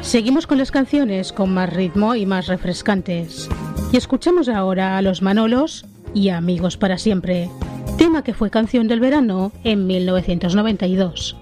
Seguimos con las canciones con más ritmo y más refrescantes. Y escuchamos ahora a Los Manolos y Amigos para Siempre, tema que fue canción del verano en 1992.